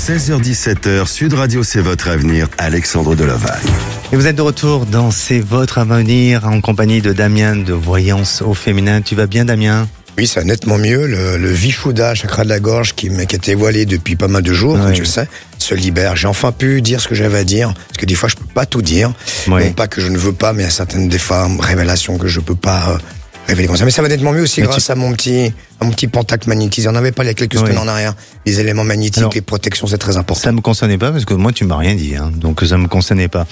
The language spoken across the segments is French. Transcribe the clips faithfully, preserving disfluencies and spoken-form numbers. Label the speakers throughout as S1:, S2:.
S1: seize heures dix-sept heures, Sud Radio, c'est votre avenir, Alexandre Delovagne.
S2: Et vous êtes de retour dans C'est votre avenir en compagnie de Damien de Voyance au féminin. Tu vas bien, Damien ?
S3: Oui, ça va nettement mieux. Le, le Vishuddha, chakra de la gorge, qui m'était voilé depuis pas mal de jours, oui. Comme tu le sais, se libère. J'ai enfin pu dire ce que j'avais à dire, parce que des fois, je peux pas tout dire. Oui. Non pas que je ne veux pas, mais il y a certaines des fois révélations que je peux pas euh, révéler comme ça. Mais ça va nettement mieux aussi mais grâce tu... à mon petit, à mon petit pentacle magnétisé. On n'avait pas il y a quelques oui. semaines en arrière. Les éléments magnétiques, alors, les protections, c'est très important.
S2: Ça me concernait pas parce que moi, tu m'as rien dit, hein, donc ça me concernait pas.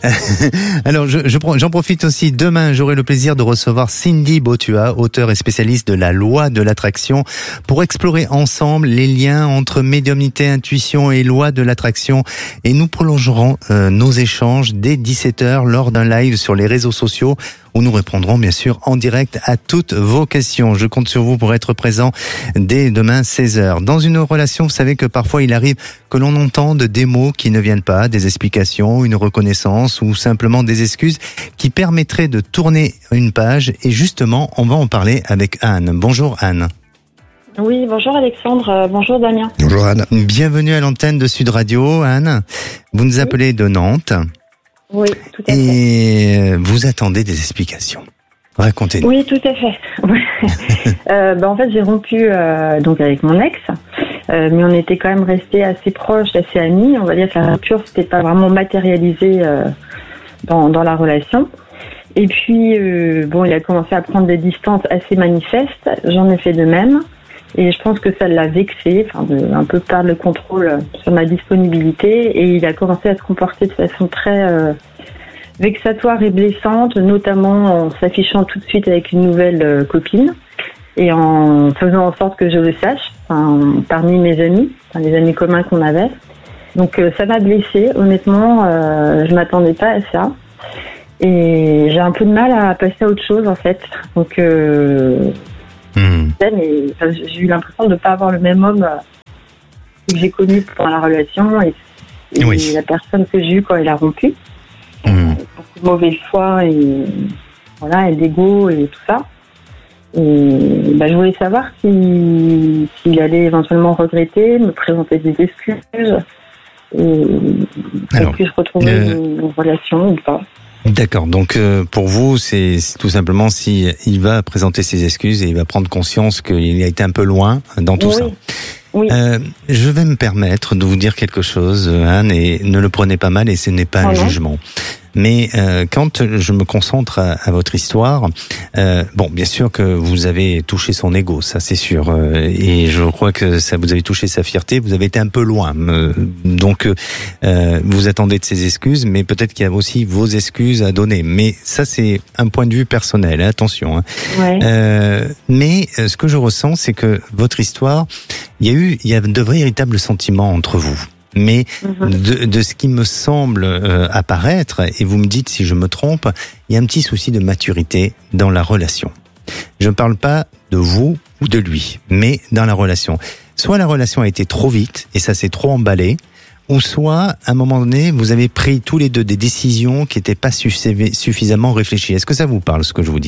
S2: Alors, je, je, j'en profite aussi. Demain, j'aurai le plaisir de recevoir Cindy Botua, auteure et spécialiste de la loi de l'attraction, pour explorer ensemble les liens entre médiumnité, intuition et loi de l'attraction. Et nous prolongerons euh, nos échanges dès dix-sept heures lors d'un live sur les réseaux sociaux où nous répondrons bien sûr en direct à toutes vos questions. Je compte sur vous pour être présent dès demain seize heures. Dans une relation, vous savez que parfois il arrive que l'on entende des mots qui ne viennent pas, des explications, une reconnaissance ou simplement des excuses qui permettraient de tourner une page. Et justement, on va en parler avec Anne. Bonjour Anne.
S4: Oui, bonjour Alexandre, euh, bonjour Damien.
S3: Bonjour Anne.
S2: Bienvenue à l'antenne de Sud Radio, Anne. Vous nous appelez de Nantes.
S4: Oui, tout à fait.
S2: Et vous attendez des explications. Racontez-nous.
S4: Oui, tout à fait. euh, bah, en fait, j'ai rompu euh, donc avec mon ex, euh, mais on était quand même restés assez proches, assez amis. On va dire que la rupture, c'était pas vraiment matérialisé euh, dans, dans la relation. Et puis, euh, bon, il a commencé à prendre des distances assez manifestes. J'en ai fait de même. Et je pense que ça l'a vexé, enfin, de un peu perdre le contrôle sur ma disponibilité. Et il a commencé à se comporter de façon très euh, vexatoire et blessante, notamment en s'affichant tout de suite avec une nouvelle euh, copine et en faisant en sorte que je le sache, enfin, parmi mes amis, enfin, les amis communs qu'on avait. Donc euh, ça m'a blessée, honnêtement, euh, je m'attendais pas à ça. Et j'ai un peu de mal à passer à autre chose, en fait. Donc... Euh, Mmh. Mais enfin, j'ai eu l'impression de ne pas avoir le même homme que j'ai connu pendant la relation et, et oui. la personne que j'ai eue quand il a rompu. Mmh. Beaucoup de mauvaise foi et, voilà, et d'ego et tout ça. Et bah, je voulais savoir s'il, s'il allait éventuellement regretter, me présenter des excuses et qu'on puisse retrouver euh... une, une relation ou pas.
S2: D'accord. Donc euh, pour vous, c'est, c'est tout simplement si il va présenter ses excuses et il va prendre conscience qu'il a été un peu loin dans tout oui. ça.
S4: Oui.
S2: Euh, je vais me permettre de vous dire quelque chose, Anne, et ne le prenez pas mal, et ce n'est pas ah un non. jugement. Mais euh, quand je me concentre à, à votre histoire, euh, bon, bien sûr que vous avez touché son ego, ça c'est sûr, euh, et je crois que ça vous avez touché sa fierté. Vous avez été un peu loin, euh, donc euh, vous attendez de ses excuses, mais peut-être qu'il y a aussi vos excuses à donner. Mais ça c'est un point de vue personnel, hein, attention. Hein.
S4: Ouais.
S2: Euh, mais ce que je ressens, c'est que votre histoire, il y a eu, il y a de véritables sentiments entre vous. Mais de, de ce qui me semble euh, apparaître, et vous me dites si je me trompe, il y a un petit souci de maturité dans la relation. Je ne parle pas de vous ou de lui, mais dans la relation. Soit la relation a été trop vite, et ça s'est trop emballé, ou soit, à un moment donné, vous avez pris tous les deux des décisions qui n'étaient pas suffisamment réfléchies. Est-ce que ça vous parle, ce que je vous dis ?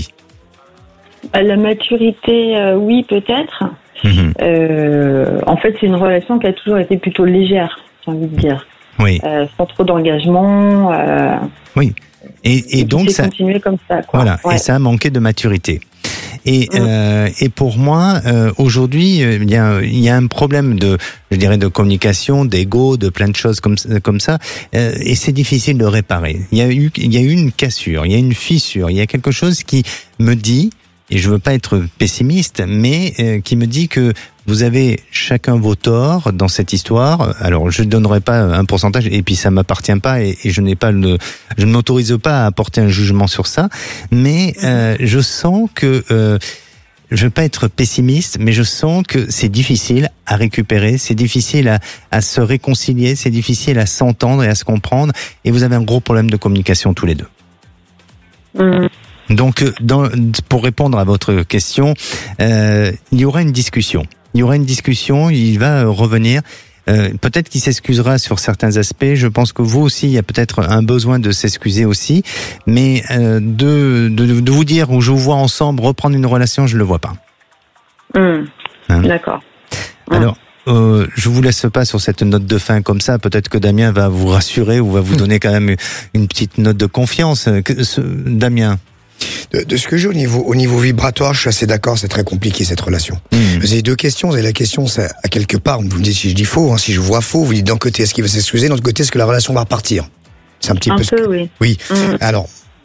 S4: La maturité, euh, oui, peut-être. Mmh. Euh, en fait, c'est une relation qui a toujours été plutôt légère, j'ai envie de dire.
S2: Oui.
S4: Euh, sans trop d'engagement. Euh,
S2: oui. Et, et donc ça.
S4: Continuer comme ça, quoi.
S2: Voilà. Ouais. Et ça a manqué de maturité. Et, mmh. euh, et pour moi, euh, aujourd'hui, il y a, il y a un problème de, je dirais, de communication, d'ego, de plein de choses comme comme ça. Euh, et c'est difficile de réparer. Il y a eu, il y a eu une cassure, il y a une fissure, il y a quelque chose qui me dit. Et je veux pas être pessimiste, mais euh, qui me dit que vous avez chacun vos torts dans cette histoire. Alors, je ne donnerai pas un pourcentage, et puis ça m'appartient pas, et, et je n'ai pas le, je ne m'autorise pas à apporter un jugement sur ça. Mais euh, je sens que, euh, je veux pas être pessimiste, mais je sens que c'est difficile à récupérer, c'est difficile à, à se réconcilier, c'est difficile à s'entendre et à se comprendre. Et vous avez un gros problème de communication tous les deux.
S4: Mmh.
S2: Donc, dans, pour répondre à votre question, euh, il y aura une discussion. Il y aura une discussion, il va revenir. Euh, peut-être qu'il s'excusera sur certains aspects. Je pense que vous aussi, il y a peut-être un besoin de s'excuser aussi. Mais euh, de, de, de vous dire où je vous vois ensemble reprendre une relation, je ne le vois pas.
S4: Mmh. Hein? D'accord.
S2: Alors, euh, je vous laisse pas sur cette note de fin comme ça. Peut-être que Damien va vous rassurer ou va vous donner quand même une petite note de confiance. Que, ce, Damien.
S3: De, de ce que j'ai au niveau, au niveau vibratoire, je suis assez d'accord, c'est très compliqué cette relation. Mmh. Vous avez deux questions, vous avez la question, c'est à quelque part, vous me dites si je dis faux, hein, si je vois faux, vous dites d'un côté est-ce qu'il va s'excuser, d'un autre côté est-ce que la relation va repartir. C'est un petit
S4: un
S3: peu.
S4: peu,
S3: Ce que...
S4: oui.
S3: Oui.
S4: Mmh.
S3: Alors,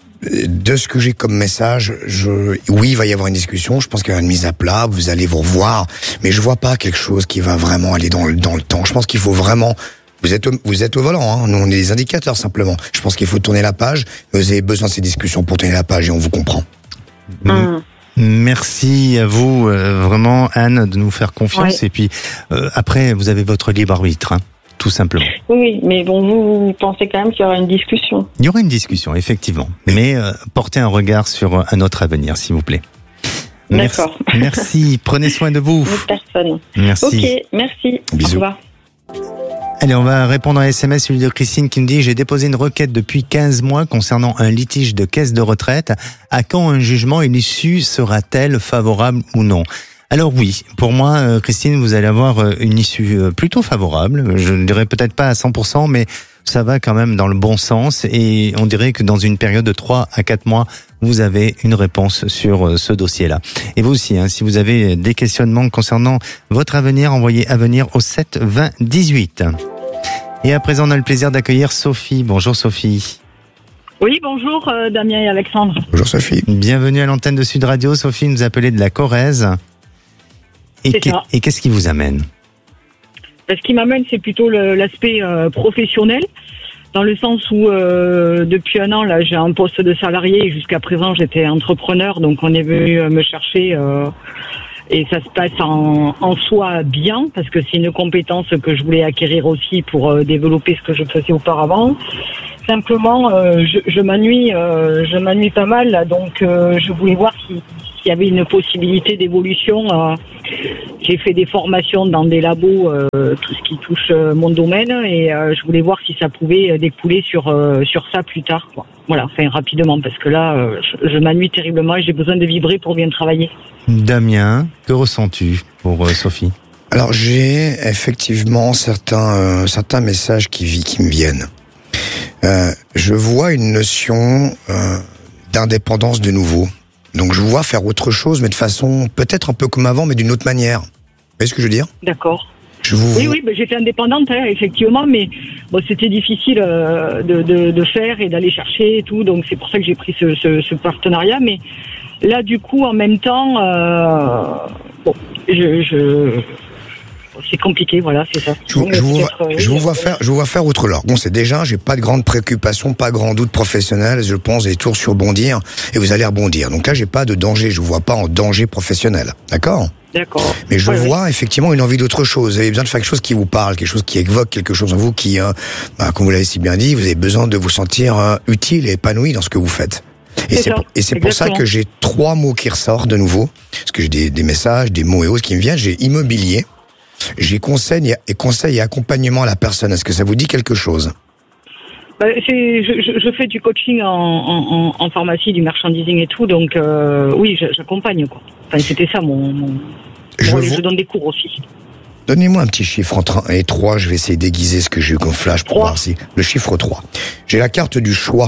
S3: de ce que j'ai comme message, je, oui, il va y avoir une discussion. Je pense qu'il y aura une mise à plat. Vous allez vous revoir, mais je vois pas quelque chose qui va vraiment aller dans le dans le temps. Je pense qu'il faut vraiment. Vous êtes, vous êtes au volant, hein. Nous, on est des indicateurs, simplement. Je pense qu'il faut tourner la page. Vous avez besoin de ces discussions pour tourner la page et on vous comprend.
S4: Mmh.
S2: Merci à vous, euh, vraiment, Anne, de nous faire confiance. Ouais. Et puis, euh, après, vous avez votre libre arbitre, hein, tout simplement.
S4: Oui, mais bon, vous, vous pensez quand même qu'il y aura une discussion.
S2: Il y aura une discussion, effectivement. Mais euh, portez un regard sur un autre avenir, s'il vous plaît. Merci.
S4: D'accord.
S2: Merci. Prenez soin de vous.
S4: Personne.
S2: Merci.
S4: Ok, merci.
S3: Bisous.
S4: Au revoir.
S2: Allez, on va répondre à un S M S, celui de Christine qui me dit « J'ai déposé une requête depuis quinze mois concernant un litige de caisse de retraite. À quand un jugement et l'issue sera-t-elle favorable ou non ?» Alors oui, pour moi, Christine, vous allez avoir une issue plutôt favorable. Je ne dirais peut-être pas à cent pour cent, mais ça va quand même dans le bon sens. Et on dirait que dans une période de trois à quatre mois, vous avez une réponse sur ce dossier-là. Et vous aussi, hein, si vous avez des questionnements concernant votre avenir, envoyez avenir au sept vingt dix-huit. Et à présent, on a le plaisir d'accueillir Sophie. Bonjour Sophie.
S5: Oui, bonjour euh, Damien et Alexandre.
S3: Bonjour Sophie.
S2: Bienvenue à l'antenne de Sud Radio. Sophie nous appelait de la Corrèze. Et,
S5: c'est
S2: qu-
S5: ça.
S2: et qu'est-ce qui vous amène ?
S5: Ce qui m'amène, c'est plutôt le, l'aspect euh, professionnel, dans le sens où euh, depuis un an, là, j'ai un poste de salarié et jusqu'à présent, j'étais entrepreneur, donc on est venu euh, me chercher euh, et ça se passe en, en soi bien, parce que c'est une compétence que je voulais acquérir aussi pour euh, développer ce que je faisais auparavant. Simplement, euh, je, je m'ennuie, euh, je m'ennuie pas mal, là, donc euh, je voulais voir si s'il y avait une possibilité d'évolution. Euh, j'ai fait des formations dans des labos, euh, tout ce qui touche euh, mon domaine, et euh, je voulais voir si ça pouvait découler sur euh, sur ça plus tard, quoi. Voilà, enfin rapidement, parce que là, euh, je, je m'ennuie terriblement et j'ai besoin de vibrer pour bien travailler.
S2: Damien, que ressens-tu pour euh, Sophie ?
S3: Alors j'ai effectivement certains euh, certains messages qui qui me viennent. Euh, je vois une notion euh, d'indépendance de nouveau. Donc je vois faire autre chose, mais de façon peut-être un peu comme avant, mais d'une autre manière. Vous voyez ce que je veux dire ?
S5: D'accord.
S3: Je vous...
S5: Oui, oui, ben, j'étais indépendante, hein, effectivement, mais bon, c'était difficile euh, de, de, de faire et d'aller chercher et tout, donc c'est pour ça que j'ai pris ce, ce, ce partenariat. Mais là, du coup, en même temps, euh, bon, je... je... c'est compliqué, voilà, c'est ça.
S3: Je, vous, je, vous, je vous vois faire, je vous vois faire autre l'or. Bon, c'est déjà, j'ai pas de grande préoccupation, pas grand doute professionnel. Je pense des tours sur rebondir et vous allez rebondir. Donc là, j'ai pas de danger. Je vous vois pas en danger professionnel, d'accord ?
S5: D'accord.
S3: Mais je
S5: ouais,
S3: vois
S5: oui.
S3: effectivement une envie d'autre chose. Vous avez besoin de faire quelque chose qui vous parle, quelque chose qui évoque quelque chose en vous qui, euh, bah, comme vous l'avez si bien dit, vous avez besoin de vous sentir euh, utile et épanoui dans ce que vous faites. Et c'est, c'est, pour, et c'est pour ça que j'ai trois mots qui ressortent de nouveau, parce que j'ai des, des messages, des mots et autres qui me viennent. J'ai immobilier. J'ai conseil et conseil et accompagnement à la personne. Est-ce que ça vous dit quelque chose ?
S5: Bah, c'est, je, je fais du coaching en, en, en pharmacie, du merchandising et tout, donc euh, oui, j'accompagne, quoi. Enfin, c'était ça mon. mon...
S3: Je,
S5: bon,
S3: vous...
S5: je donne des cours aussi.
S3: Donnez-moi un petit chiffre entre un et trois. Je vais essayer d'aiguiser ce que j'ai eu comme flash pour voir si le chiffre trois. J'ai la carte du choix.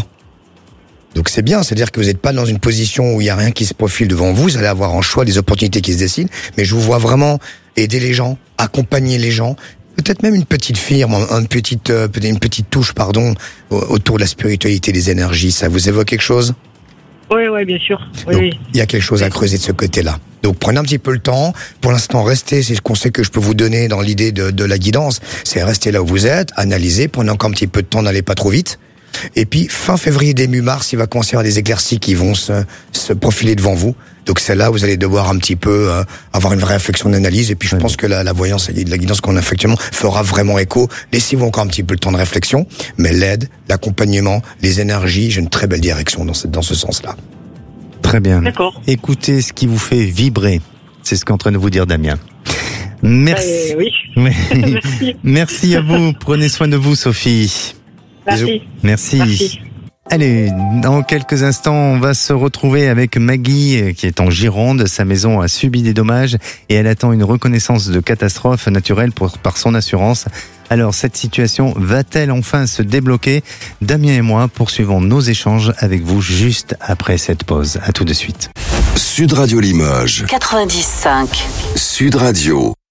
S3: Donc c'est bien, c'est-à-dire que vous n'êtes pas dans une position où il n'y a rien qui se profile devant vous, vous allez avoir en choix des opportunités qui se dessinent, mais je vous vois vraiment aider les gens, accompagner les gens, peut-être même une petite firme, une petite, euh, une petite touche, pardon, autour de la spiritualité, des énergies, ça vous évoque quelque chose ?
S5: Oui, oui, bien sûr. Oui,
S3: Donc,
S5: oui.
S3: Il y a quelque chose à creuser de ce côté-là. Donc prenez un petit peu le temps. Pour l'instant, restez, c'est ce conseil que je peux vous donner dans l'idée de, de la guidance, c'est rester là où vous êtes, analyser, prenez encore un petit peu de temps, n'allez pas trop vite. Et puis, fin février, début mars, il va commencer à y avoir des éclaircies qui vont se, se profiler devant vous. Donc, c'est là où vous allez devoir un petit peu euh, avoir une vraie réflexion d'analyse. Et puis, je oui. pense que la, la voyance et la guidance qu'on a effectivement fera vraiment écho. Laissez-vous encore un petit peu le temps de réflexion. Mais l'aide, l'accompagnement, les énergies, j'ai une très belle direction dans ce, dans ce sens-là.
S2: Très bien.
S5: D'accord.
S2: Écoutez ce qui vous fait vibrer. C'est ce qu'est en train de vous dire Damien. Merci.
S5: Euh, oui.
S2: Merci. Merci à vous. Prenez soin de vous, Sophie.
S5: Merci.
S2: Merci.
S5: Merci.
S2: Allez, dans quelques instants, on va se retrouver avec Maggie qui est en Gironde. Sa maison a subi des dommages et elle attend une reconnaissance de catastrophe naturelle pour, par son assurance. Alors, cette situation va-t-elle enfin se débloquer? Damien et moi poursuivons nos échanges avec vous juste après cette pause. À tout de suite.
S1: Sud Radio Limoges.
S6: quatre-vingt-dix virgule cinq.
S1: Sud Radio.